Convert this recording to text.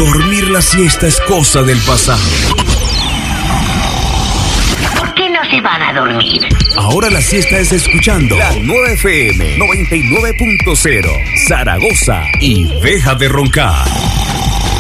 Dormir la siesta es cosa del pasado. ¿Por qué no se van a dormir? Ahora la siesta es escuchando la 9 FM 99.0 Zaragoza y deja de roncar.